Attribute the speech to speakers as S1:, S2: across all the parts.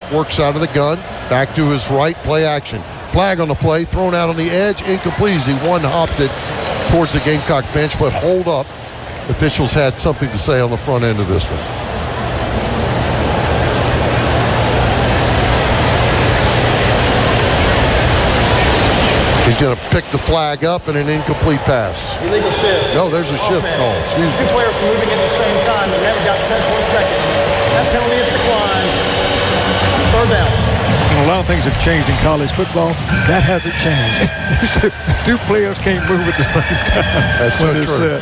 S1: Endorf works out of the gun, back to his right, play action. Flag on the play, thrown out on the edge, incomplete as he one-hopped it towards the Gamecock bench, but hold up. Officials had something to say on the front end of this one. He's going to pick the flag up and an incomplete pass.
S2: Illegal shift.
S1: No, there's a shift call. Excuse me.
S2: Two players are moving at the same time. They never got set for a second. That penalty is declined. Third down.
S3: A lot of things have changed in college football. That hasn't changed. Two players can't move at the same time.
S1: That's so true.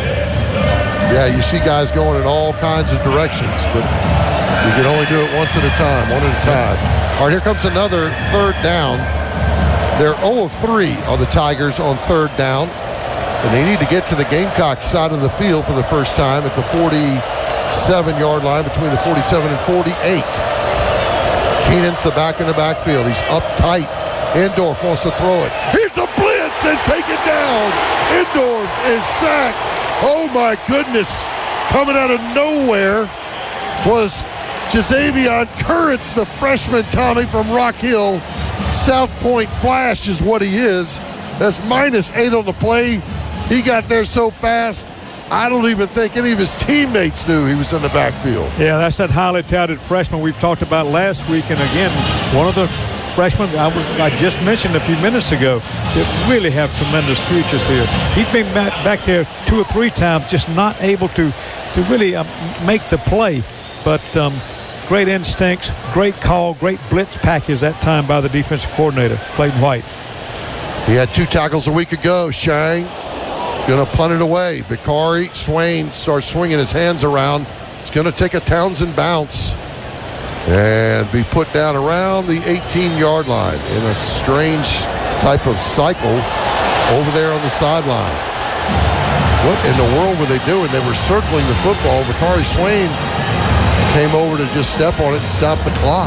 S1: Yeah, you see guys going in all kinds of directions, but you can only do it once at a time, one at a time. All right, here comes another third down. They're 0 of 3 on the Tigers on third down, and they need to get to the Gamecock side of the field for the first time at the 47-yard line, between the 47 and 48. Keenan's the back in the backfield. He's up tight. Endorf wants to throw it. Here's a blitz and taken down. Endorf is sacked. Oh, my goodness. Coming out of nowhere was Jazavion Currents, the freshman, Tommy, from Rock Hill. South Point Flash is what he is. That's -8 on the play. He got there so fast, I don't even think any of his teammates knew he was in the backfield.
S3: Yeah, that's that highly touted freshman we've talked about last week. And again, one of the freshmen I just mentioned a few minutes ago that really have tremendous futures here. He's been back there 2 or 3 times, just not able to really make the play. But great instincts, great call, great blitz package that time by the defensive coordinator, Clayton White.
S1: He had 2 tackles a week ago. Shang going to punt it away. Vicari Swain starts swinging his hands around. It's going to take a Townsend bounce and be put down around the 18-yard line in a strange type of cycle over there on the sideline. What in the world were they doing? They were circling the football. Vicari Swain came over to just step on it and stop the clock.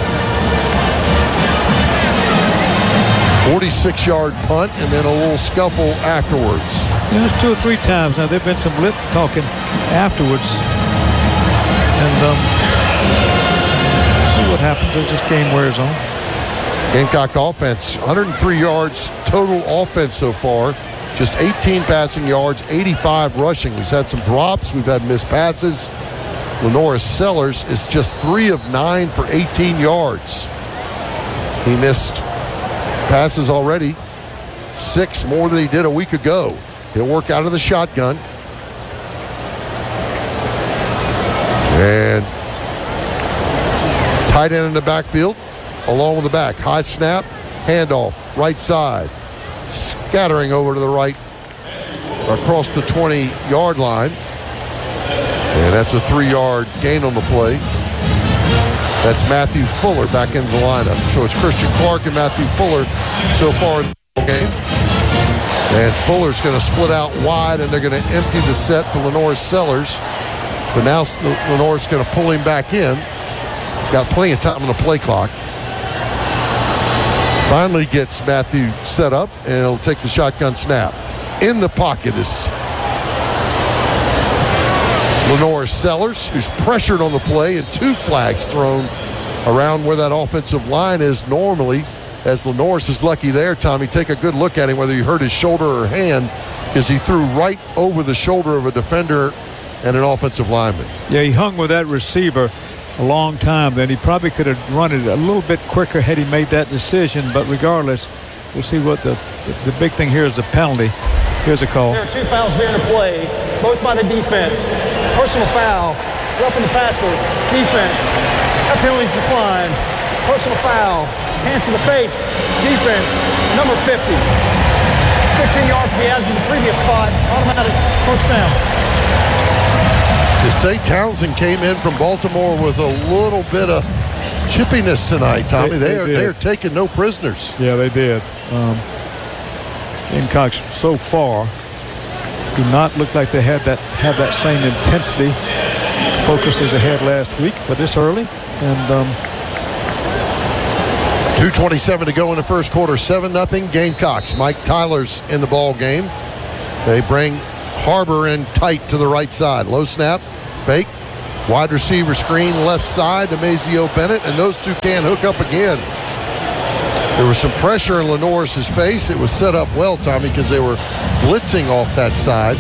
S1: 46-yard punt and then a little scuffle afterwards.
S3: Yeah, it's 2 or 3 times now. There've been some lip talking afterwards, and see what happens as this game wears on.
S1: Gamecock offense, 103 yards total offense so far. Just 18 passing yards, 85 rushing. We've had some drops. We've had missed passes. Lenora Sellers is just 3 of 9 for 18 yards. He missed passes already, 6 more than he did a week ago. He'll work out of the shotgun. And tight end in the backfield, along with the back. High snap, handoff, right side. Scattering over to the right across the 20-yard line. And that's a 3-yard gain on the play. That's Matthew Fuller back into the lineup. So it's Christian Clark and Matthew Fuller so far in the game. And Fuller's going to split out wide, and they're going to empty the set for Lenore Sellers. But now Lenore's going to pull him back in. He's got plenty of time on the play clock. Finally gets Matthew set up, and he'll take the shotgun snap. In the pocket is Lenore Sellers, who's pressured on the play, and 2 flags thrown around where that offensive line is normally. As Lenore's is lucky there, Tommy. Take a good look at him, whether you hurt his shoulder or hand, because he threw right over the shoulder of a defender and an offensive lineman.
S3: Yeah, he hung with that receiver a long time. Then he probably could have run it a little bit quicker had he made that decision. But regardless, we'll see what the big thing here is the penalty. Here's a call.
S2: There are 2 fouls there in the play, both by the defense. Personal foul, roughing the passer, defense. That penalty's declined. Personal foul, hands to the face, defense, number 50. It's 15 yards to be added to the previous spot. Automatic first down.
S1: To say Townsend came in from Baltimore with a little bit of chippiness tonight, Tommy. They are taking no prisoners.
S3: Yeah, they did. Gamecocks so far do not look like they have that same intensity, focus as they had last week, but it's early. And
S1: 2:27 to go in the first quarter, 7-0 Gamecocks. Mike Tyler's in the ball game. They bring Harbor in tight to the right side. Low snap, fake, Wide receiver screen left side to Mazeo Bennett, and those two can't hook up again. There was some pressure in Lenoris's face. It was set up well, Tommy, because they were blitzing off that side.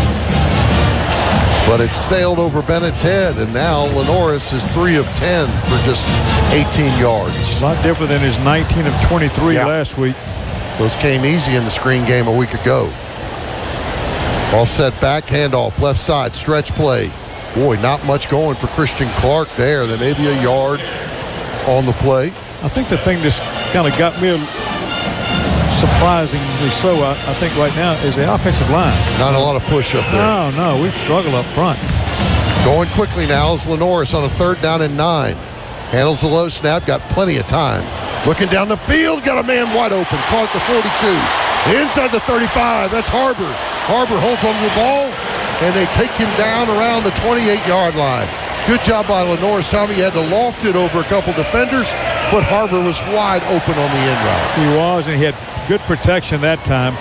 S1: But it sailed over Bennett's head, and now Lenoris is 3 of 10 for just 18 yards.
S3: A lot different than his 19 of 23 last week.
S1: Those came easy in the screen game a week ago. Offset back, handoff, left side, stretch play. Boy, not much going for Christian Clark there. There may be a yard on the play.
S3: I think the thing that's kind of got me surprisingly so, I think right now, is the offensive line.
S1: Not a lot of push up there.
S3: No, we've struggled up front.
S1: Going quickly now is Lenoris on a 3rd down and 9. Handles the low snap, got plenty of time. Looking down the field, got a man wide open. Caught the 42. Inside the 35, that's Harbor. Harbor holds on to the ball, and they take him down around the 28-yard line. Good job by Lenoris. Tommy had to loft it over a couple defenders, but Harbor was wide open on the end route.
S3: He was, and he had good protection that time.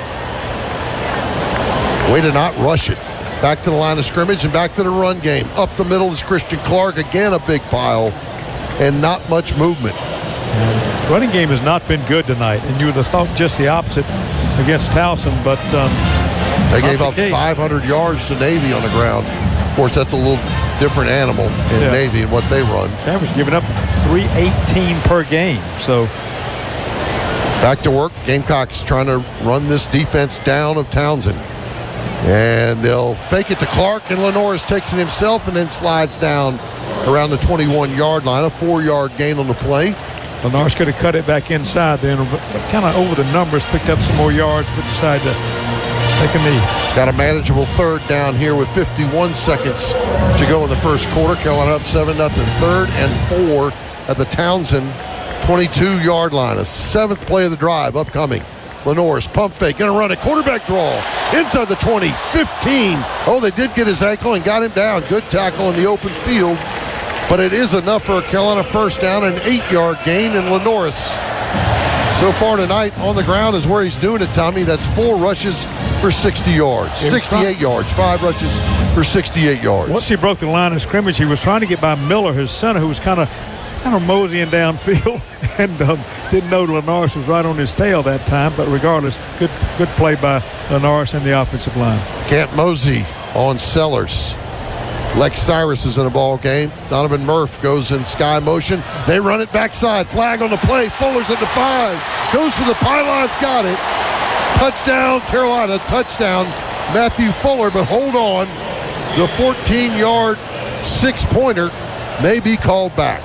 S1: Way to not rush it. Back to the line of scrimmage and back to the run game. Up the middle is Christian Clark. Again, a big pile and not much movement.
S3: Running game has not been good tonight, and you would have thought just the opposite against Towson, but
S1: they gave up 500 yards to Navy on the ground. Of course, that's a little different animal in Navy and what they run.
S3: Average giving up 318 per game. So
S1: back to work. Gamecocks trying to run this defense down of Townsend. And they'll fake it to Clark, and Lenoris takes it himself and then slides down around the 21-yard line. A 4-yard gain on the play.
S3: Lenoris could have cut it back inside then, but kind of over the numbers, picked up some more yards, but decided to take a knee.
S1: Got a manageable 3rd down here with 51 seconds to go in the first quarter. Carolina up 7-0. 3rd and 4 at the Townsend 22-yard line. A 7th play of the drive upcoming. Lenoris, pump fake, going to run a quarterback draw. Inside the 20, 15. Oh, they did get his ankle and got him down. Good tackle in the open field. But it is enough for a Carolina first down, an 8-yard gain. And Lenoris, so far tonight, on the ground is where he's doing it, Tommy. That's 4 rushes for 60 yards. 68 yards, 5 rushes for 68 yards.
S3: Once he broke the line of scrimmage, he was trying to get by Miller, his center, who was kind of moseying downfield, and didn't know Lenoris was right on his tail that time. But regardless, good play by Lenoris and the offensive line.
S1: Can't mosey on Sellers. Lex Cyrus is in a ball game. Donovan Murph goes in sky motion. They run it backside. Flag on the play. Fuller's at the 5. Goes to the pylons. Got it. Touchdown, Carolina. Touchdown, Matthew Fuller. But hold on. The 14-yard 6-pointer may be called back.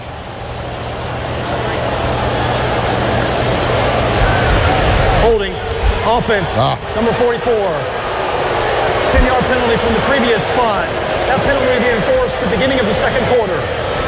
S2: Holding. Offense. Number 44. 10-yard penalty from the previous spot. That penalty will be enforced at the beginning of the second quarter.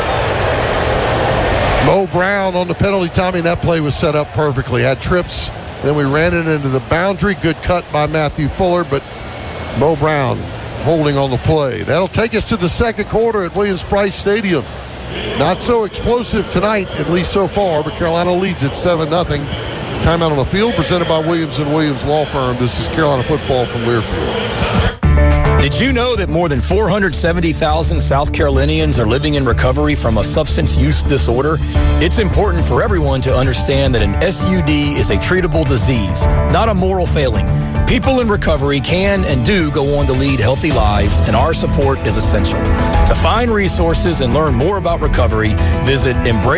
S1: Mo Brown on the penalty, Tommy, and that play was set up perfectly. Had trips, then we ran it into the boundary. Good cut by Matthew Fuller, but Mo Brown holding on the play. That'll take us to the second quarter at Williams-Brice Stadium. Not so explosive tonight, at least so far, but Carolina leads at 7-0. Timeout on the field presented by Williams & Williams Law Firm. This is Carolina football from Learfield.
S4: Did you know that more than 470,000 South Carolinians are living in recovery from a substance use disorder? It's important for everyone to understand that an SUD is a treatable disease, not a moral failing. People in recovery can and do go on to lead healthy lives, and our support is essential. To find resources and learn more about recovery, visit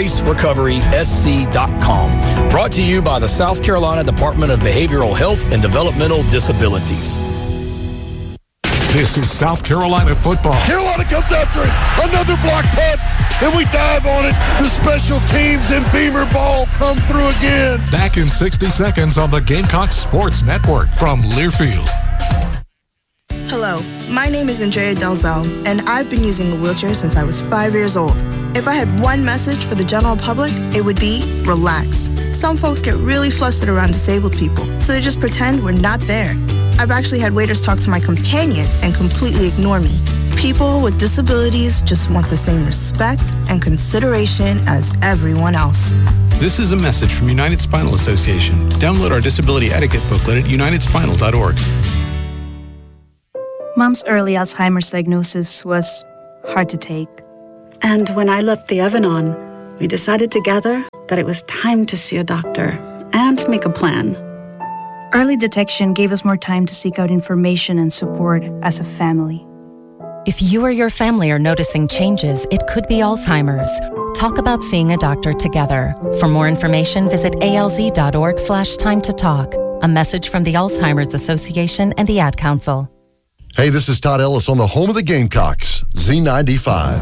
S4: EmbraceRecoverySC.com. Brought to you by the South Carolina Department of Behavioral Health and Developmental Disabilities.
S5: This is South Carolina football.
S1: Carolina comes after it. Another block punt, and we dive on it. The special teams and Beamer ball come through again.
S5: Back in 60 seconds on the Gamecock Sports Network from Learfield.
S6: Hello, my name is Andrea Delzell, and I've been using a wheelchair since I was 5 years old. If I had one message for the general public, it would be relax. Some folks get really flustered around disabled people, so they just pretend we're not there. I've actually had waiters talk to my companion and completely ignore me. People with disabilities just want the same respect and consideration as everyone else.
S7: This is a message from United Spinal Association. Download our disability etiquette booklet at unitedspinal.org.
S8: Mom's early Alzheimer's diagnosis was hard to take. And when I left the oven on, we decided together that it was time to see a doctor and make a plan.
S9: Early detection gave us more time to seek out information and support as a family.
S10: If you or your family are noticing changes, it could be Alzheimer's. Talk about seeing a doctor together. For more information, visit alz.org/time to talk. A message from the Alzheimer's Association and the Ad Council.
S1: Hey, this is Todd Ellis on the home of the Gamecocks, Z95.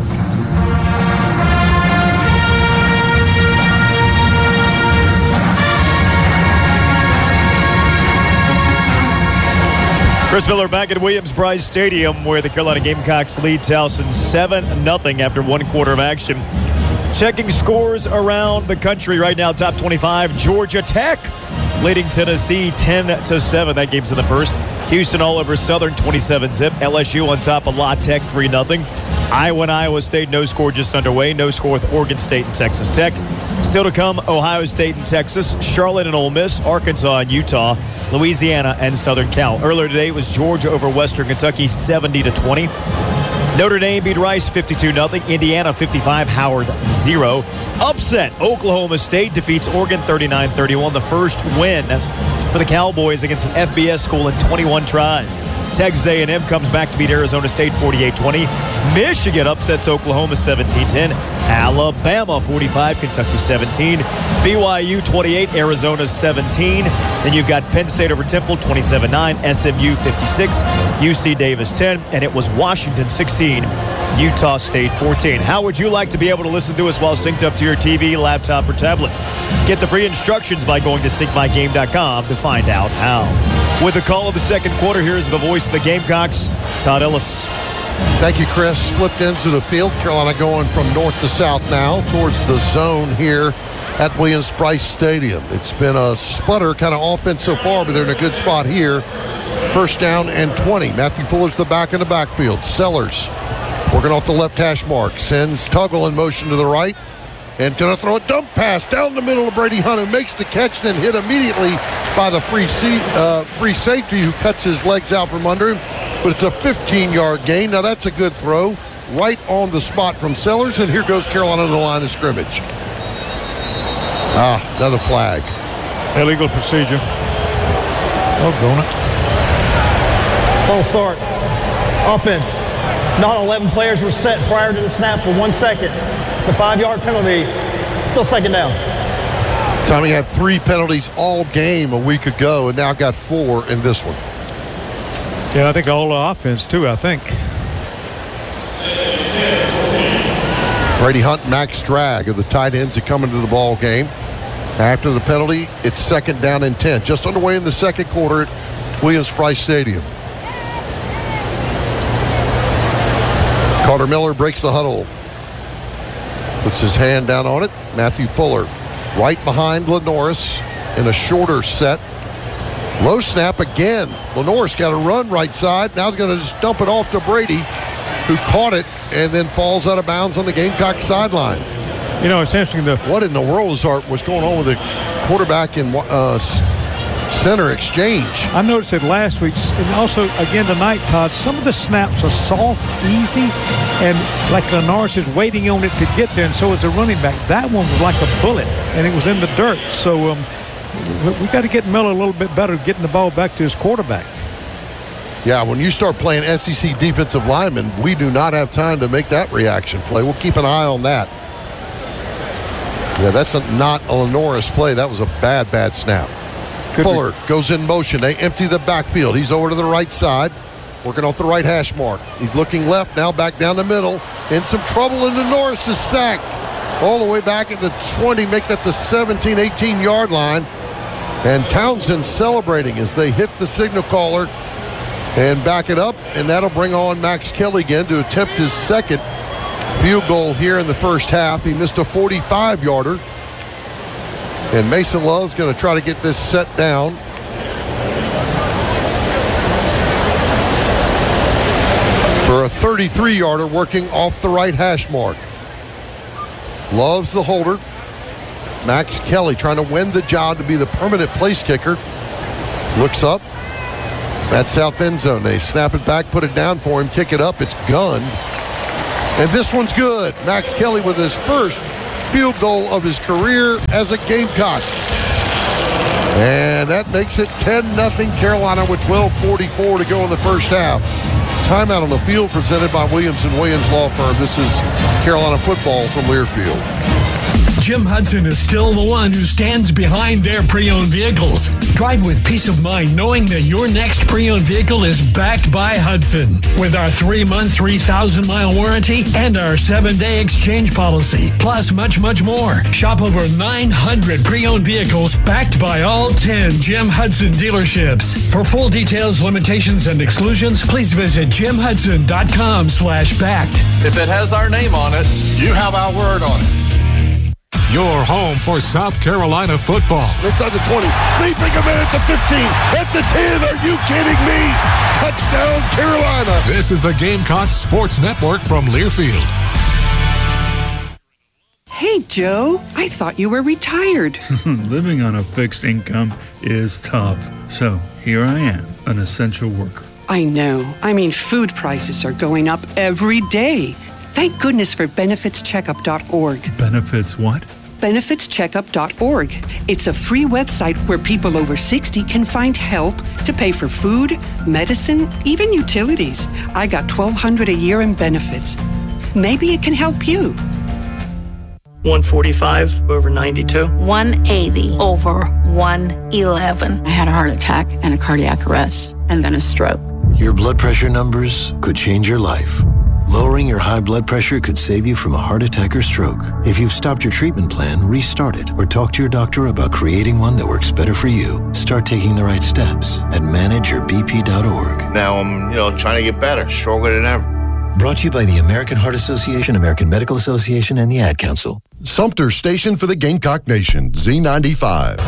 S11: Chris Miller back at Williams-Brice Stadium, where the Carolina Gamecocks lead Towson 7-0 after one quarter of action. Checking scores around the country right now, top 25, Georgia Tech leading Tennessee 10-7. That game's in the first. Houston all over Southern 27-zip. LSU on top of La Tech 3-0. Iowa and Iowa State, no score just underway. No score with Oregon State and Texas Tech. Still to come, Ohio State and Texas, Charlotte and Ole Miss, Arkansas and Utah, Louisiana and Southern Cal. Earlier today it was Georgia over Western Kentucky 70-20. Notre Dame beat Rice 52-0. Indiana 55, Howard 0. Upset, Oklahoma State defeats Oregon 39-31. The first win for the Cowboys against an FBS school in 21 tries. Texas A&M comes back to beat Arizona State 48-20. Michigan upsets Oklahoma 17-10. Alabama 45, Kentucky 17. BYU 28, Arizona 17. Then you've got Penn State over Temple 27-9. SMU 56, UC Davis 10. And it was Washington 16, Utah State 14. How would you like to be able to listen to us while synced up to your TV, laptop, or tablet? Get the free instructions by going to syncmygame.com to find out how. With the call of the second quarter, here's the voice of the Gamecocks, Todd Ellis.
S1: Thank you, Chris. Flipped ends of the field. Carolina going from north to south now towards the zone here at Williams-Brice Stadium. It's been a sputter kind of offense so far, but they're in a good spot here. First down and 20. Matthew Fuller's the back in the backfield. Sellers working off the left hash mark. Sends Tuggle in motion to the right. And going to throw a dump pass down the middle of Brady Hunt, who makes the catch, then hit immediately by the free safety, who cuts his legs out from under him. But it's a 15-yard gain. Now that's a good throw right on the spot from Sellers. And here goes Carolina to the line of scrimmage. Another flag.
S3: Illegal procedure. Going it.
S2: Full start. Offense. Not 11 players were set prior to the snap for 1 second. It's a 5-yard penalty. Still second down.
S1: Tommy had 3 penalties all game a week ago and now got 4 in this one.
S3: Yeah, I think all the offense too, I think.
S1: Brady Hunt, Max Drag are the tight ends that come into the ball game. After the penalty, it's second down and 10. Just underway in the second quarter at Williams-Brice Stadium. Carter Miller breaks the huddle. Puts his hand down on it. Matthew Fuller right behind Lenoris in a shorter set. Low snap again. Lenoris got a run right side. Now he's going to just dump it off to Brady, who caught it and then falls out of bounds on the Gamecock sideline.
S3: You know, it's interesting.
S1: What in the world was going on with the quarterback and center exchange?
S3: I noticed it last week, and also again tonight, Todd. Some of the snaps are soft, easy, and like Lenoris is waiting on it to get there, and so is the running back. That one was like a bullet, and it was in the dirt. So we got to get Miller a little bit better at getting the ball back to his quarterback.
S1: Yeah, when you start playing SEC defensive linemen, we do not have time to make that reaction play. We'll keep an eye on that. Yeah, that's not a Lenoris play. That was a bad snap. Fuller goes in motion. They empty the backfield. He's over to the right side, working off the right hash mark. He's looking left, now back down the middle. In some trouble, and Lenoris is sacked. All the way back at the 20, make that the 17, 18-yard line. And Townsend celebrating as they hit the signal caller and back it up. And that'll bring on Max Kelly again to attempt his second field goal here in the first half. He missed a 45-yarder. And Mason Love's going to try to get this set down. For a 33-yarder working off the right hash mark. Love's the holder. Max Kelly trying to win the job to be the permanent place kicker. Looks up. That south end zone. They snap it back, put it down for him, kick it up. It's gunned. And this one's good. Max Kelly with his first field goal of his career as a Gamecock. And that makes it 10-0 Carolina with 12:44 to go in the first half. Timeout on the field presented by Williams & Williams Law Firm. This is Carolina football from Learfield.
S12: Jim Hudson is still the one who stands behind their pre-owned vehicles. Drive with peace of mind knowing that your next pre-owned vehicle is backed by Hudson. With our 3-month, 3,000-mile warranty and our 7-day exchange policy, plus much, much more. Shop over 900 pre-owned vehicles backed by all 10 Jim Hudson dealerships. For full details, limitations, and exclusions, please visit jimhudson.com/backed.
S13: If it has our name on it, you have our word on it.
S5: Your home for South Carolina football.
S1: Inside the 20, leaping a man at the 15, at the 10. Are you kidding me? Touchdown, Carolina.
S5: This is the Gamecock Sports Network from Learfield.
S14: Hey, Joe, I thought you were retired.
S15: Living on a fixed income is tough. So here I am, an essential worker.
S14: I know. I mean, food prices are going up every day. Thank goodness for benefitscheckup.org.
S15: Benefits what?
S14: benefitscheckup.org. It's a free website where people over 60 can find help to pay for food, medicine, even utilities. I got $1,200 a year in benefits. Maybe it can help you.
S16: 145 over 92.
S17: 180 over 111. I had a heart attack and a cardiac arrest and then a stroke.
S18: Your blood pressure numbers could change your life. Lowering your high blood pressure could save you from a heart attack or stroke. If you've stopped your treatment plan, restart it or talk to your doctor about creating one that works better for you. Start taking the right steps at manageyourbp.org.
S19: Now I'm, trying to get better, stronger than ever.
S18: Brought to you by the American Heart Association, American Medical Association, and the Ad Council.
S1: Sumter Station for the Gamecock Nation, Z95.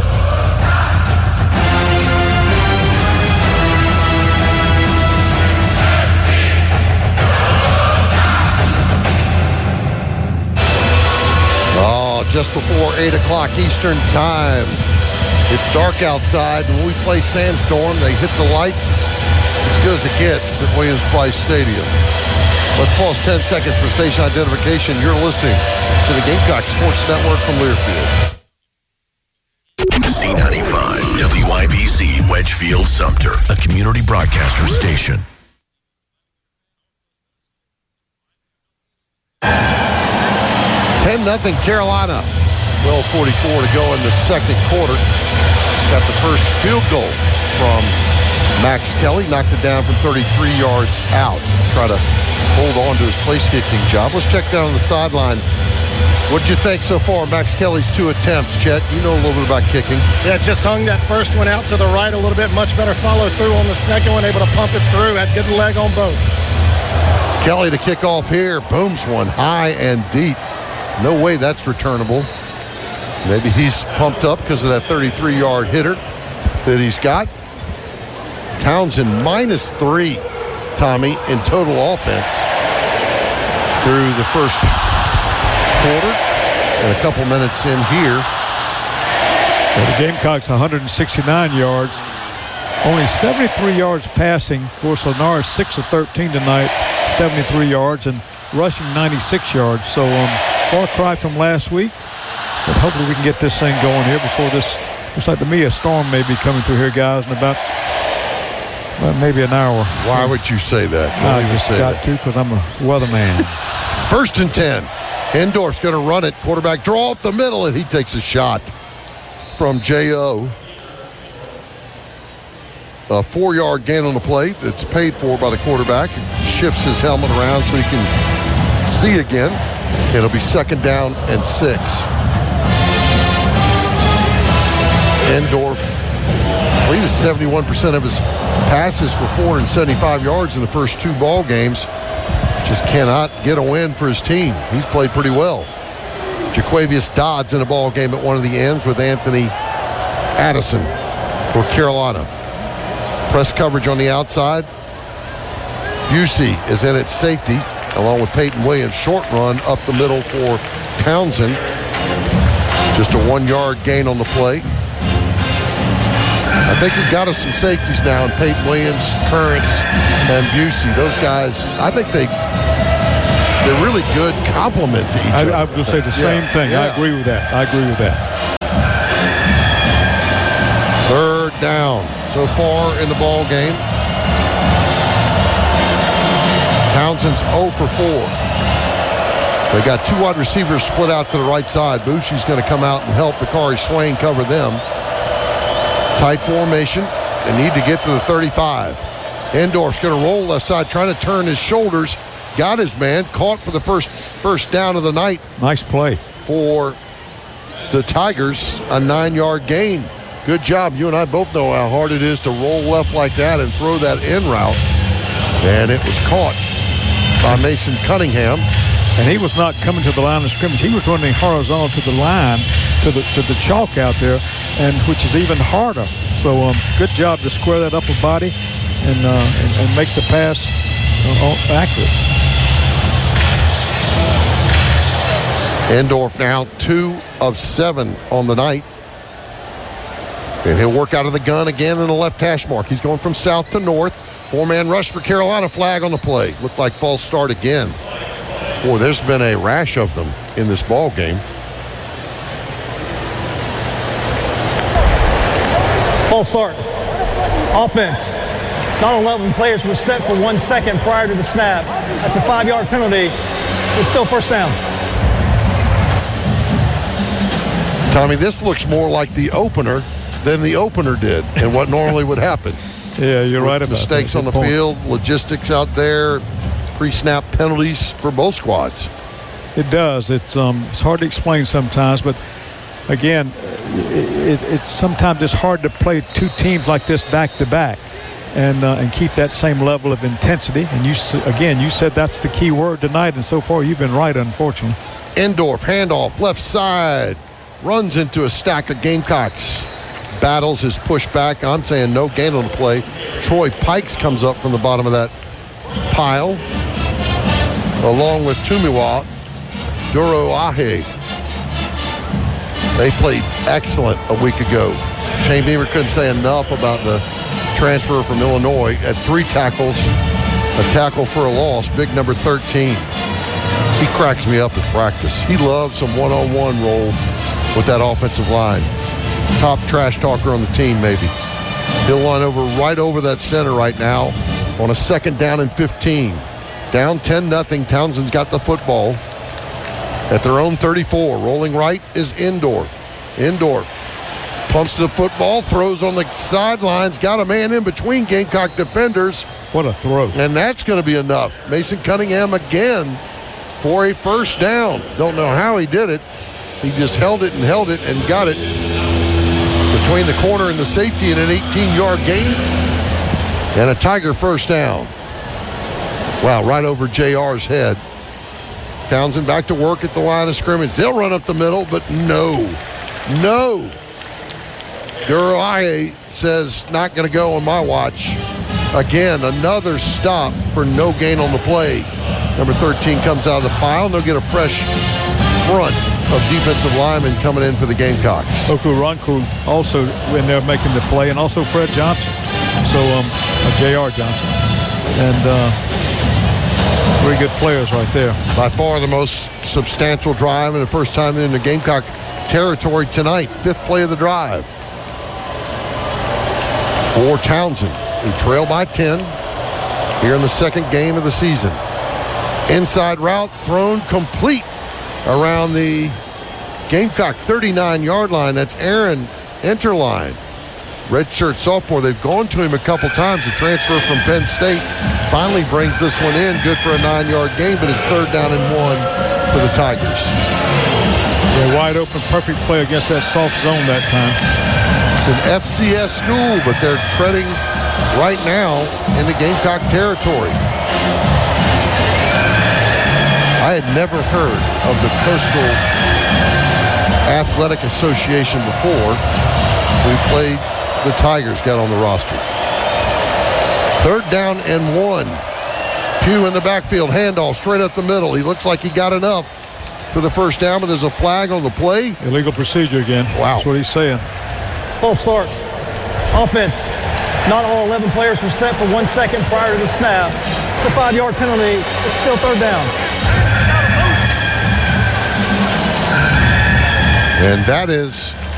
S1: Just before 8 o'clock Eastern time. It's dark outside, and when we play Sandstorm, they hit the lights as good as it gets at Williams-Brice Stadium. Let's pause 10 seconds for station identification. You're listening to the Gamecock Sports Network from Learfield.
S20: Z95, WIBC, Wedgefield, Sumter, a community broadcaster station.
S1: 10-0 Carolina. 12:44 to go in the second quarter. Just got the first field goal from Max Kelly. Knocked it down from 33 yards out. Try to hold on to his place-kicking job. Let's check down on the sideline. What'd you think so far, Max Kelly's 2 attempts? Chet, you know a little bit about kicking.
S2: Yeah, just hung that first one out to the right a little bit. Much better follow through on the second one. Able to pump it through. Had good leg on both.
S1: Kelly to kick off here. Booms one high and deep. No way that's returnable. Maybe he's pumped up because of that 33-yard hitter that he's got. Townsend -3, Tommy, in total offense through the first quarter and a couple minutes in here.
S3: Well, the Gamecocks 169 yards, only 73 yards passing. Of course, Lennar 6 of 13 tonight, 73 yards, and rushing 96 yards. So far cry from last week, but hopefully we can get this thing going here before this. Looks like to me a storm may be coming through here, guys, in about maybe an hour.
S1: Why would you say that?
S3: I just got to because I'm a weatherman.
S1: 1st and 10. Endorf's going to run it. Quarterback draw up the middle, and he takes a shot from J.O. A 4-yard gain on the play that's paid for by the quarterback. Shifts his helmet around so he can see again. It'll be 2nd down and 6. Endorf completed 71% of his passes for 475 yards in the first 2 ball games. Just cannot get a win for his team. He's played pretty well. Jaquavius Dodds in a ball game at one of the ends with Anthony Addison for Carolina. Press coverage on the outside. Busey is in at safety, along with Peyton Williams. Short run up the middle for Townsend. Just a 1-yard gain on the play. I think we've got us some safeties now in Peyton Williams, Currents, and Busey. Those guys, I think they they're really good complement to each other.
S3: I would say the same thing.
S1: Yeah.
S3: I agree with that.
S1: Third down so far in the ball game. Townsend's 0 for 4. They got two wide receivers split out to the right side. Bushi's going to come out and help Bakari Swain cover them. Tight formation. They need to get to the 35. Endorf's going to roll left side, trying to turn his shoulders. Got his man. Caught for the first down of the night.
S3: Nice play.
S1: For the Tigers, a 9-yard gain. Good job. You and I both know how hard it is to roll left like that and throw that in route. And it was caught by Mason Cunningham.
S3: And he was not coming to the line of scrimmage. He was running horizontal to the line, to the chalk out there, and which is even harder. So good job to square that upper body and make the pass accurate.
S1: Endorf now 2 of 7 on the night. And he'll work out of the gun again in the left hash mark. He's going from south to north. 4-man rush for Carolina. Flag on the play. Looked like false start again. Boy, there's been a rash of them in this ball game.
S2: False start. Offense. Not 11 players were set for 1 second prior to the snap. That's a 5-yard penalty. It's still first down.
S1: Tommy, this looks more like the opener than the opener did and what normally would happen.
S3: Yeah, you're right about
S1: mistakes on the field, logistics out there, pre-snap penalties for both squads.
S3: It does. It's hard to explain sometimes, but again, it's sometimes it's hard to play two teams like this back to back and keep that same level of intensity. And you said that's the key word tonight, and so far you've been right, unfortunately.
S1: Endorf handoff left side, runs into a stack of Gamecocks. Battles his pushback. I'm saying no gain on the play. Troy Pikes comes up from the bottom of that pile, along with Tumiwa Duroahe. They played excellent a week ago. Shane Beamer couldn't say enough about the transfer from Illinois at 3 tackles, a tackle for a loss, big number 13. He cracks me up at practice. He loves some one-on-one roll with that offensive line. Top trash talker on the team, maybe. He'll line over right over that center right now on a 2nd down and 15. Down 10-0. Townsend's got the football at their own 34. Rolling right is Endorf. Endorf pumps the football, throws on the sidelines, got a man in between Gamecock defenders.
S3: What a throw.
S1: And that's going to be enough. Mason Cunningham again for a first down. Don't know how he did it. He just held it and got it between the corner and the safety in an 18-yard gain. And a Tiger first down. Wow, right over JR's head. Townsend back to work at the line of scrimmage. They'll run up the middle, but no. Duroahe says, not going to go on my watch. Again, another stop for no gain on the play. Number 13 comes out of the pile, and they'll get a fresh front of defensive linemen coming in for the Gamecocks.
S3: Oku Ronku also in there making the play, and also Fred Johnson. So, J.R. Johnson. And 3 good players right there.
S1: By far the most substantial drive and the first time they're in the Gamecock territory tonight. 5th play of the drive. For Townsend, who trail by 10 here in the 2nd game of the season. Inside route thrown complete around the Gamecock 39-yard line. That's Aaron Enterline. Redshirt sophomore. They've gone to him a couple times. The transfer from Penn State finally brings this one in. Good for a 9-yard gain, but it's 3rd down and 1 for the Tigers.
S3: They're wide open, perfect play against that soft zone that time.
S1: It's an FCS school, but they're treading right now in the Gamecock territory. I had never heard of the Coastal Athletic Association before. We played the Tigers, got on the roster. 3rd down and 1. Pugh in the backfield, handoff straight up the middle. He looks like he got enough for the first down, but there's a flag on the play.
S3: Illegal procedure again.
S1: Wow.
S3: That's what he's saying.
S2: False start. Offense. Not all 11 players were set for 1 second prior to the snap. It's a 5-yard penalty. It's still 3rd down.
S1: And that is